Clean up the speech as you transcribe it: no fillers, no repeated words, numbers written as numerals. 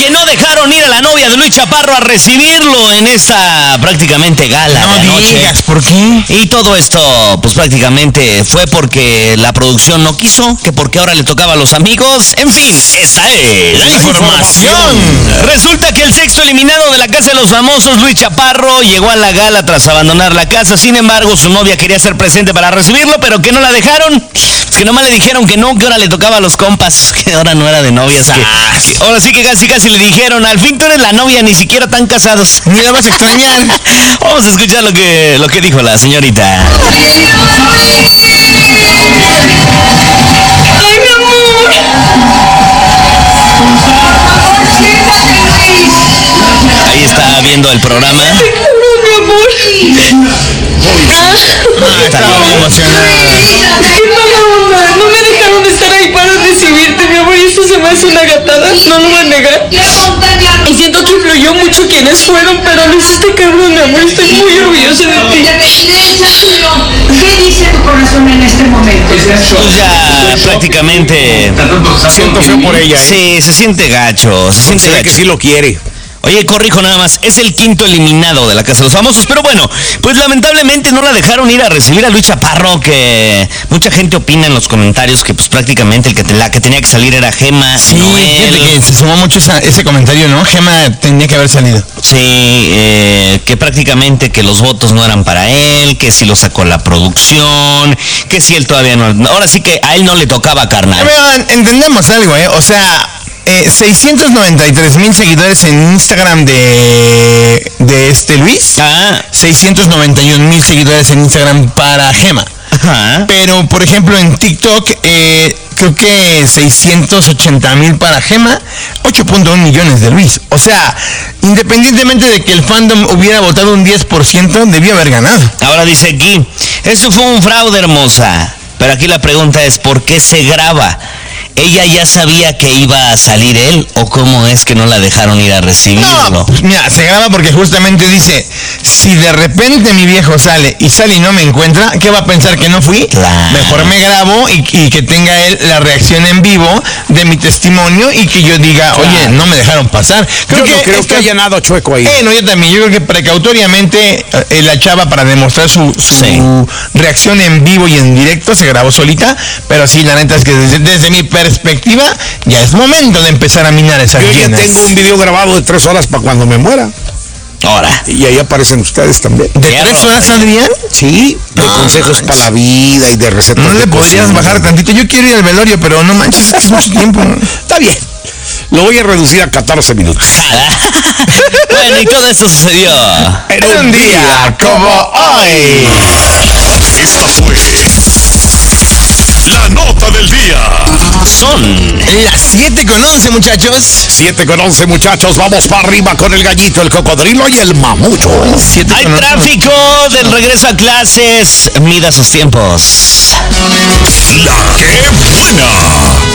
que no dejaron ir a la novia de Luis Chaparro a recibirlo en esta prácticamente gala de anoche. No digas, ¿por qué? Y todo esto, pues prácticamente fue porque la producción no quiso, que porque ahora le tocaba a los amigos. En fin, esta es la información. Resulta que el sexto eliminado de la Casa de los Famosos, Luis Chaparro, llegó a la gala tras abandonar la casa. Sin embargo, su novia quería ser presente para recibirlo, pero que no la dejaron. Que nomás le dijeron que no, que ahora le tocaba a los compas, que ahora no era de novias. Que ahora sí que casi le dijeron, al fin tú eres la novia, ni siquiera tan casados. Ni la vas a extrañar. Vamos a escuchar lo que dijo la señorita. ¡Ay, mi amor! Ahí está viendo el programa. Mi amor. Está bien emocionada. Mamá, no me dejaron estar ahí para recibirte, mi amor, y eso se me hace una gatada, no lo voy a negar. Y siento que influyó mucho quienes fueron, pero lo hiciste cabrón, mi amor, estoy muy orgullosa de ti. ¿Qué dice tu corazón en este momento? Pues ya prácticamente Siento feo por ella. Sí, se siente gacho. Se siente gacho. que sí lo quiere. Oye, corrijo nada más, es el quinto eliminado de la Casa de los Famosos, pero bueno, pues lamentablemente no la dejaron ir a recibir a Luis Chaparro, que mucha gente opina en los comentarios que pues prácticamente la que tenía que salir era Gema. Sí, no fíjate él. que se sumó mucho ese comentario, ¿no? Gema tenía que haber salido. Sí, que prácticamente que los votos no eran para él, que si lo sacó la producción, que si él todavía no... Ahora sí que a él no le tocaba, carnal. Pero entendemos algo, o sea... 693,000 seguidores en Instagram de Luis. 691,000 seguidores en Instagram para Gema. Ajá. Pero, por ejemplo, en TikTok, creo que 680,000 para Gema, 8.1 millones de Luis. O sea, independientemente de que el fandom hubiera votado un 10%, debió haber ganado. Ahora dice aquí, eso fue un fraude, hermosa. Pero aquí la pregunta es, ¿por qué se graba? ¿Ella ya sabía que iba a salir él o cómo es que no la dejaron ir a recibirlo? No, pues mira, se graba porque justamente dice, si de repente mi viejo sale y no me encuentra, ¿qué va a pensar, que no fui? Claro. Mejor me grabo y que tenga él la reacción en vivo de mi testimonio y que yo diga, Claro. oye, no me dejaron pasar. Creo que haya nada chueco ahí. No, yo también, yo creo que precautoriamente la chava, para demostrar su Sí. reacción en vivo y en directo, se grabó solita, pero sí, la neta es que desde mi perspectiva, ya es momento de empezar a minar esas Yo ya llenas. tengo un video grabado de 3 horas para cuando me muera. Ahora. Y ahí aparecen ustedes también. ¿De Ya 3 no, horas, Adrián? Sí, de No consejos manches. para la vida y de recetas. ¿No de le podrías cocina. bajar tantito? Yo quiero ir al velorio, pero no manches, es mucho tiempo. Está bien. Lo voy a reducir a 14 minutos. Bueno, y todo esto sucedió. En un día como hoy. Esta fue la nota del día. Son Las 7:11, muchachos. 7:11, muchachos. Vamos para arriba con el gallito, el cocodrilo y el mamucho. 7:11. Hay tráfico del regreso a clases. Mida sus tiempos. La que buena.